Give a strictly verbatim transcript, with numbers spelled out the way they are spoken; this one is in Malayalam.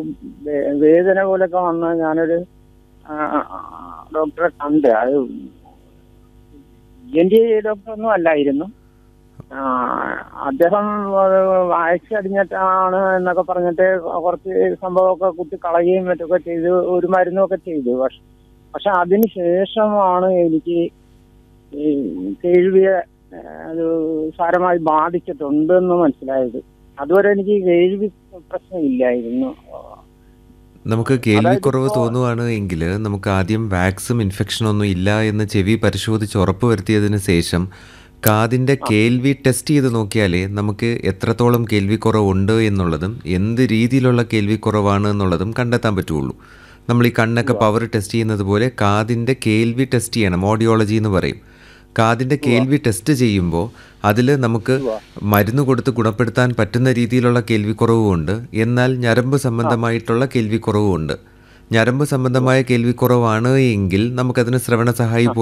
വേ- വേദന പോലൊക്കെ വന്ന് ഞാനൊരു ആ, ഡോക്ടറെ കണ്ട്. അത് ഇ എൻ ടി ഡോക്ടറൊന്നും അല്ലായിരുന്നു. ആ, അദ്ദേഹം വായിച്ച് അടിഞ്ഞിട്ടാണ് എന്നൊക്കെ പറഞ്ഞിട്ട് കുറച്ച് സംഭവമൊക്കെ കുത്തി കളയുകയും മറ്റൊക്കെ ചെയ്ത് ഒരു മരുന്നൊക്കെ ചെയ്തു. പക്ഷെ പക്ഷെ അതിന് ശേഷമാണ് എനിക്ക് ഈ കേൾവിയെ ആ, അത് സാരമായി ബാധിച്ചിട്ടുണ്ടെന്ന് മനസ്സിലായത്. അതുവരെ എനിക്ക് കേൾവി പ്രശ്നമില്ലായിരുന്നു. നമുക്ക് അതായത് കേൾവിക്കുറവ് ഇപ്പോ തോന്നുവാണ് എങ്കിൽ നമുക്ക് ആദ്യം വാക്സും ഇൻഫെക്ഷനൊന്നും ഇല്ല എന്ന് ചെവി പരിശോധിച്ച് ഉറപ്പ് വരുത്തിയതിന് ശേഷം കാതിൻ്റെ ആ, കേൾവി ടെസ്റ്റ് ചെയ്ത് നോക്കിയാലേ നമുക്ക് എത്രത്തോളം കേൾവിക്കുറവുണ്ട് എന്നുള്ളതും എന്ത് രീതിയിലുള്ള കേൾവിക്കുറവാണ് എന്നുള്ളതും കണ്ടെത്താൻ പറ്റുള്ളൂ. നമ്മൾ ഈ കണ്ണൊക്കെ ഉവ്വ, പവർ ടെസ്റ്റ് ചെയ്യുന്നത് പോലെ കാതിൻ്റെ കേൾവി ടെസ്റ്റ് ചെയ്യണം, ഓഡിയോളജി എന്ന് പറയും. കാതിൻ്റെ ഉവ്വ, കേൾവി ടെസ്റ്റ് ചെയ്യുമ്പോൾ അതിൽ നമുക്ക് ഉവ്വ. മരുന്ന് കൊടുത്ത് ഗുണപ്പെടുത്താൻ പറ്റുന്ന രീതിയിലുള്ള കേൾവിക്കുറവുമുണ്ട്, എന്നാൽ ഞരമ്പ് ആ, സംബന്ധമായിട്ടുള്ള കേൾവിക്കുറവുമുണ്ട്. ഞരമ്പ് ഉവ്വ. സംബന്ധമായ കേൾവിക്കുറവാണ് എങ്കിൽ നമുക്കതിന് ശ്രവണ സഹായി ആ.